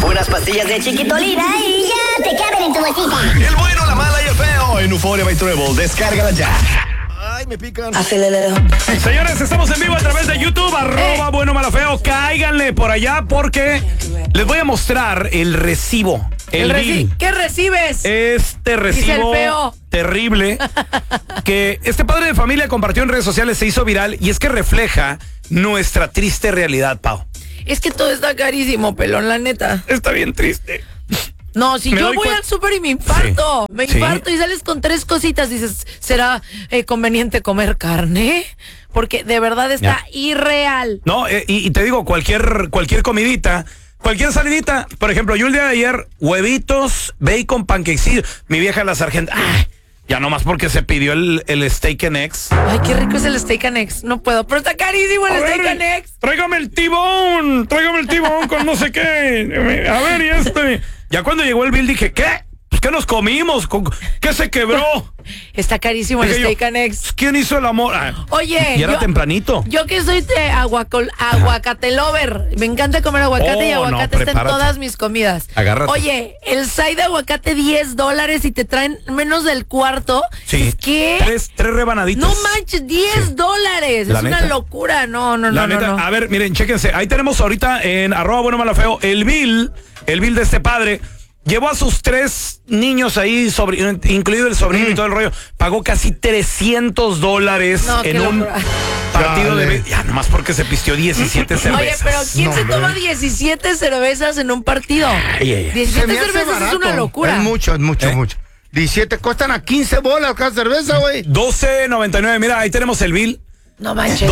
Unas pastillas de chiquitolina y ya te caben en tu bolsita. El bueno, la mala y el feo en Euphoria by Treble. Descárgala ya. Ay, me pican. Señores, estamos en vivo a través de YouTube, @bueno, mala, feo. Cáiganle por allá porque les voy a mostrar el recibo. ¿Qué recibes? Este recibo terrible que este padre de familia compartió en redes sociales, se hizo viral y es que refleja nuestra triste realidad, Pau. Es que todo está carísimo, pelón, la neta. Está bien triste. No, si yo voy al súper y me infarto, y sales con 3 cositas, dices, ¿será conveniente comer carne? Porque de verdad está irreal. No, y te digo, cualquier comidita, cualquier salidita, por ejemplo, yo el día de ayer, huevitos, bacon, pancakes, mi vieja la sargenta, ya nomás porque se pidió el steak and eggs. Ay, qué rico es el steak and eggs, no puedo, pero está carísimo el steak and eggs. Tráigame el T-bone con no sé qué, a ver, y ya cuando llegó el bill dije, ¿qué? Pues ¿qué nos comimos? ¿Qué se quebró? Está carísimo el steak and eggs. ¿Quién hizo el amor? Oye, y era tempranito. Yo que soy de aguacate lover, me encanta comer aguacate y aguacate está en todas mis comidas. Agárrate. Oye, el side de aguacate $10 y te traen menos del cuarto. Sí. ¿Qué? Tres rebanaditas. No manches, $10. Es una locura. No. A ver, miren, chéquense. Ahí tenemos ahorita en @bueno, mala, feo el bill de este padre. Llevó a sus 3 niños ahí, incluido el sobrino y todo el rollo. Pagó casi $300 en un partido de... Ya, nomás porque se pistió 17 cervezas. Oye, pero ¿quién se toma 17 cervezas en un partido? 17 cervezas barato. Es una locura. Es mucho. 17 cuestan a $15 cada cerveza, güey. $12.99. Mira, ahí tenemos el bill. No manches.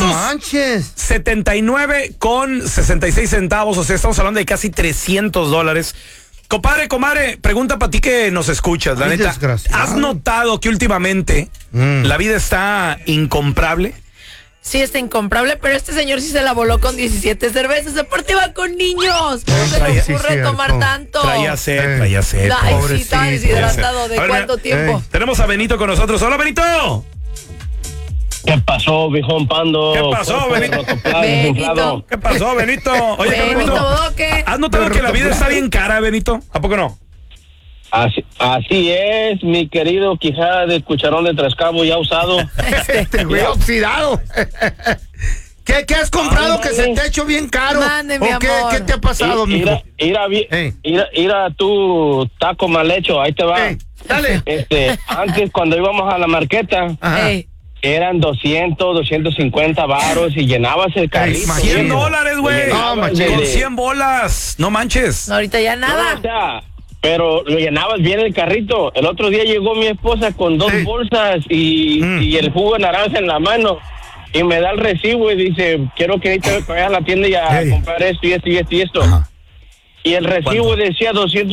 279.66 centavos. O sea, estamos hablando de casi $300. Comadre, pregunta para ti que nos escuchas, la neta. ¿Has notado que últimamente la vida está incomparable? Sí, está incomparable, pero este señor sí se la voló con 17 cervezas. Aparte va con niños. No se le ocurre tomar tanto. Traía sed. Ay, sí, está deshidratado. ¿De cuánto tiempo? Tenemos a Benito con nosotros. ¡Hola, Benito! ¿Qué pasó, viejón Pando? ¿Qué pasó, Benito? ¿Qué pasó, Benito? Oye, Benito, ¿has notado que la vida está bien cara, Benito? ¿A poco no? Así es, mi querido Quijada de cucharón de Trascabo ya usado. Güey, oxidado. ¿Qué has comprado que se te ha hecho bien caro? Mande, mi amor. ¿Qué te ha pasado, mijo? Ir a tu taco mal hecho, ahí te va. Dale. Antes cuando íbamos a la marqueta, eran 250 varos y llenabas el carrito. $100, güey. No, manches. Con 100 bolas. No manches. No, ahorita ya nada. Pero lo llenabas bien el carrito. El otro día llegó mi esposa con 2 bolsas y el jugo de naranja en la mano. Y me da el recibo y dice, quiero que te vayas a la tienda y a comprar esto y esto. Ajá. Y el recibo decía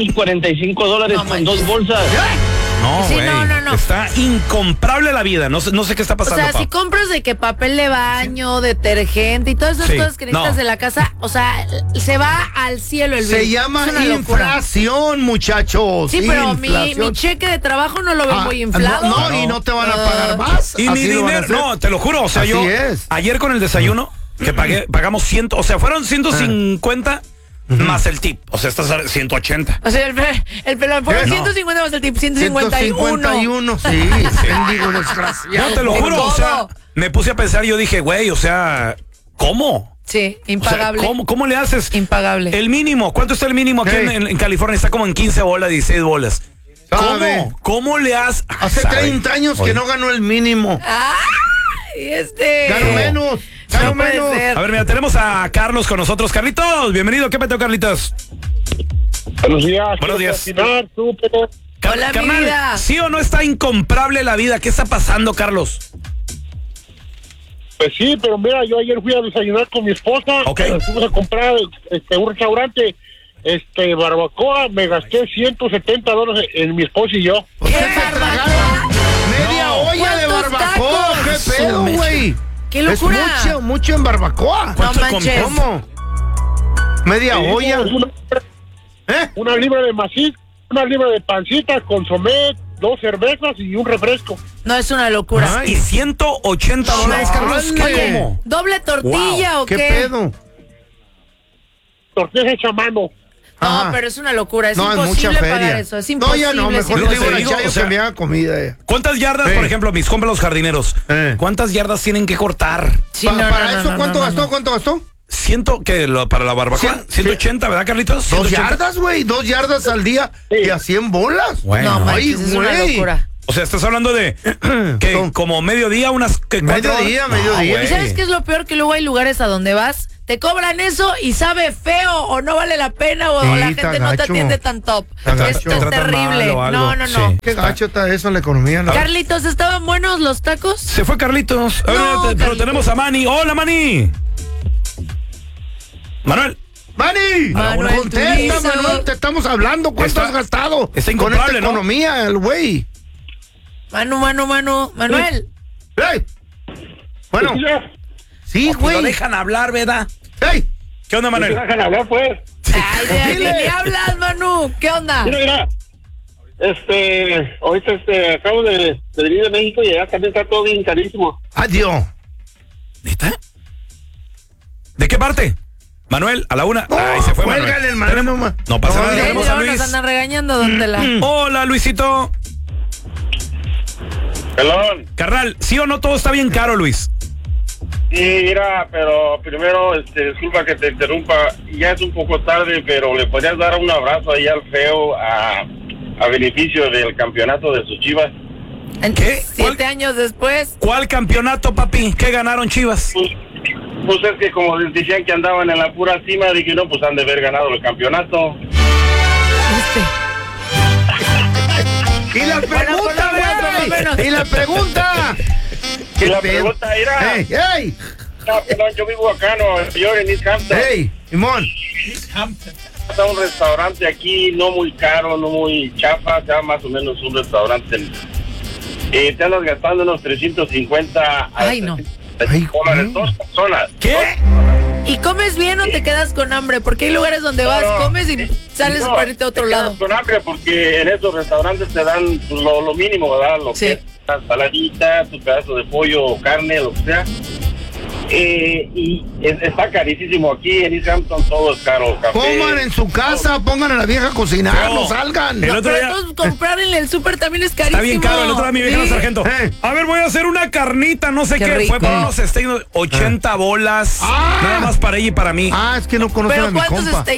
$245 con 2 bolsas. No, sí, güey. no. Está incomparable la vida. No sé qué está pasando. O sea, si compras de que papel de baño, detergente y todas esas cosas que necesitas de la casa, o sea, se va al cielo el bill. Se llama inflación, muchachos. Sí, pero mi cheque de trabajo no lo veo muy inflado. Y no te van a pagar más. Y mi dinero, no, te lo juro. O sea, ayer con el desayuno, que pagamos 100, o sea, fueron 150. Más el tip, o sea, estás a 180. O sea, el pelón fueron 150 más el tip, 151. Sí, digo, desgraciado. No, te lo juro, o sea, me puse a pensar, yo dije, güey, o sea, ¿cómo? Sí, impagable. O sea, ¿cómo le haces? Impagable. El mínimo, ¿cuánto está el mínimo aquí en California? Está como en 15 bolas, 16 bolas. ¿Cómo le haces? Hace 30 años que no ganó el mínimo. Ganó menos. No puede ser. A ver, mira, tenemos a Carlos con nosotros. Carlitos, bienvenido. ¿Qué peteo, Carlitos? Buenos días. Buenos días. Hola, mi vida. ¿Sí o no está incomparable la vida? ¿Qué está pasando, Carlos? Pues sí, pero mira, yo ayer fui a desayunar con mi esposa. Fuimos a comprar un restaurante, barbacoa. Me gasté $170 en mi esposa y yo. ¿Qué barbacoa? Media olla de barbacoa. ¿Qué pedo, güey? ¡Qué locura! Es mucho en barbacoa. No manches. ¿Cómo? Media olla. Una libra de maciz, una libra de pancita, consomé, 2 cervezas y un refresco. No, es una locura. Y $180, Carlos. ¿Cómo? ¿Doble tortilla o qué? ¿Qué pedo? Tortilla hecha a mano. Ajá. No, pero es una locura. Es No, es mucha imposible feria. pagar eso. Es imposible. No, ya no, mejor Lo le que digo a la digo, Chayo o sea, que me haga comida. ¿Cuántas yardas, por ejemplo, mis compas los jardineros? ¿Cuántas yardas tienen que cortar? Sí, Para eso, ¿cuánto gastó? ¿Cuánto gastó? Para la barbacoa, 180, ¿verdad, Carlitos? 2 180. yardas, güey. 2 yardas al día y a 100 bolas. Bueno. No, Ay, manches, es una güey. locura. O sea, estás hablando de que como mediodía, unas que 4 horas. Mediodía. ¿Y sabes qué es lo peor? Que luego hay lugares a donde vas, te cobran eso y sabe feo o no vale la pena o Sí, la está gente no te gacho. atiende tan top. Está gacho. Esto Te es tratan terrible. mal o algo. No. Sí. Qué gacho está eso en la economía. ¿No? Carlitos, ¿estaban buenos los tacos? Se fue Carlitos. A ver, No, pero Carlitos. tenemos a Manny. Hola, Manny. Manuel. ¡Mani! Manuel Contesta, Turizo. Manuel, te estamos hablando. ¿Cuánto has gastado? está con incomparable, esta ¿no? economía, el güey. Manuel. ¡Ey! Bueno, sí, Lo güey. dejan hablar, ¿verdad? ¡Ey! ¿Qué onda, Manuel? Dejan hablar, pues. Ay, ¿de qué le hablas, Manu? ¿Qué onda? Mira. Ahorita acabo de venir de México y allá también está todo bien carísimo. Adiós. ¿Neta? ¿De qué parte? Manuel, a la una. Ay, se fue Manuel. Cuélgale, hermano. Tenemos- No pasa nada, No, tenemos a Luego nos Luis. andan regañando, ¿dónde la? Hola, Luisito. Perdón. Carnal, ¿sí o no todo está bien caro, Luis? Sí, mira, pero primero, disculpa que te interrumpa, ya es un poco tarde, pero le podrías dar un abrazo ahí al feo a beneficio del campeonato de sus Chivas. ¿Qué? 7 años después. ¿Cuál campeonato, papi? ¿Qué ganaron Chivas? Pues es que como decían que andaban en la pura cima, dije, no, pues han de haber ganado el campeonato. Y la pregunta, güey. Y la pregunta. Y la pregunta era... ¡Ey! ¡Ey! No, perdón, yo vivo acá, en Nueva York, en East Hampton. ¡Ey! Simón. Está un restaurante aquí, no muy caro, no muy chafa, sea más o menos un restaurante. Te andas gastando unos 350 Ay, no. $300, 2 personas. ¿Qué? ¿Y comes bien o te quedas con hambre? Porque hay lugares donde vas, comes y sales para irte a otro te lado. quedas con hambre porque en esos restaurantes te dan lo mínimo, ¿verdad? Lo Sí. que es una saladita, tu pedazo de pollo o carne, lo que sea. Y está carísimo aquí en East Hampton, todo es caro. Café, Coman en su casa, pongan a la vieja a cocinar, Feo. no salgan. El otro Pero día- entonces comprar en el súper también es carísimo. Está bien caro. El otro día mi vieja Sí. sargento. A ver, voy a hacer una carnita, no sé Qué qué. rico. Fue para unos steaks, 80 bolas. Ah. Nada más para ella y para mí. Ah, es que no conocen Pero a mi ¿cuántos compa. steaks